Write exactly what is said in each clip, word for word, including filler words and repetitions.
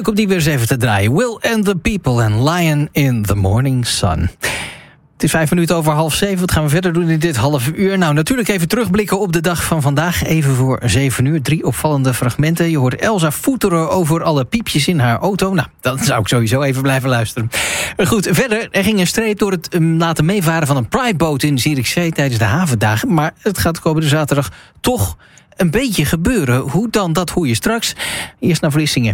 Leuk om die weer eens even te draaien. Will and the People en Lion in the Morning Sun. Het is vijf minuten over half zeven. Wat gaan we verder doen in dit half uur? Nou, natuurlijk even terugblikken op de dag van vandaag. Even voor zeven uur. Drie opvallende fragmenten. Je hoort Elsa voeteren over alle piepjes in haar auto. Nou, dan zou ik sowieso even blijven luisteren. Goed, verder. Er ging een streep door het um, laten meevaren van een Pride-boot in Zierikzee tijdens de havendagen. Maar het gaat komende zaterdag toch een beetje gebeuren. Hoe dan? Dat hoor je straks. Eerst naar Vlissingen.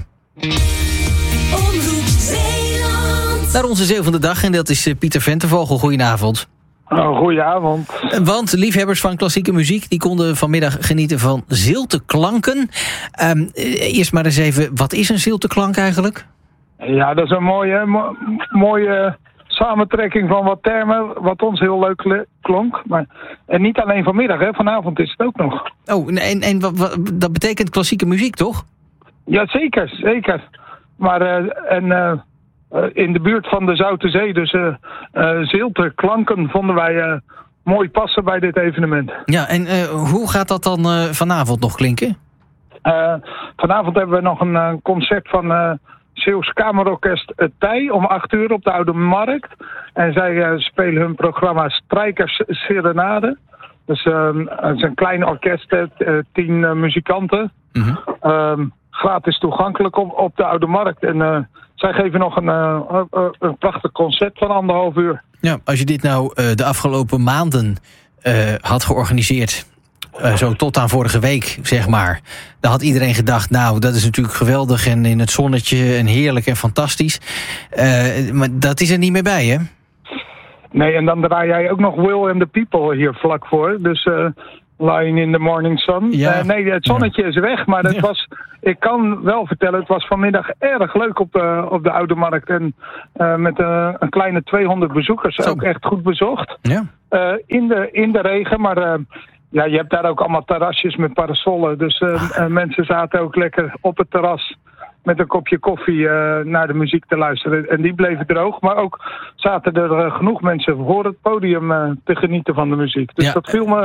Naar onze Zeeuw van de dag, en dat is Pieter Ventervogel. Goedenavond. Oh, goedenavond. Want liefhebbers van klassieke muziek die konden vanmiddag genieten van zilteklanken. Um, eerst maar eens even, wat is een zilteklank eigenlijk? Ja, dat is een mooie, mo- mooie samentrekking van wat termen, wat ons heel leuk le- klonk. Maar, en niet alleen vanmiddag, hè, vanavond is het ook nog. Oh, en, en wat, wat, dat betekent klassieke muziek, toch? Ja, zeker, zeker. Maar uh, en, uh, uh, in de buurt van de Zoute Zee, dus uh, uh, zilteklanken vonden wij uh, mooi passen bij dit evenement. Ja, en uh, hoe gaat dat dan uh, vanavond nog klinken? Uh, vanavond hebben we nog een uh, concert van uh, Zeeuws Kamerorkest Het Tij om acht uur op de Oude Markt. En zij uh, spelen hun programma Strijkers Serenade. Dus uh, het is een klein orkest, uh, tien uh, muzikanten. Mm-hmm. Uh, gratis toegankelijk op, op de Oude Markt. En uh, zij geven nog een, uh, uh, een prachtig concert van anderhalf uur. Ja, als je dit nou uh, de afgelopen maanden uh, had georganiseerd, uh, zo tot aan vorige week, zeg maar, dan had iedereen gedacht, nou, dat is natuurlijk geweldig en in het zonnetje en heerlijk en fantastisch. Uh, maar dat is er niet meer bij, hè? Nee, en dan draai jij ook nog Will and the People hier vlak voor. Dus uh, Lying in the Morning Sun. Ja. Uh, nee, het zonnetje ja. is weg, maar het ja. was, ik kan wel vertellen, het was vanmiddag erg leuk op de, op de Oude Markt. En uh, met uh, een kleine tweehonderd bezoekers, Zo. ook echt goed bezocht. Ja. Uh, in, de, in de regen, maar uh, ja, je hebt daar ook allemaal terrasjes met parasollen. Dus uh, ah. uh, mensen zaten ook lekker op het terras met een kopje koffie uh, naar de muziek te luisteren. En die bleven droog. Maar ook zaten er uh, genoeg mensen voor het podium uh, te genieten van de muziek. Dus ja. dat viel me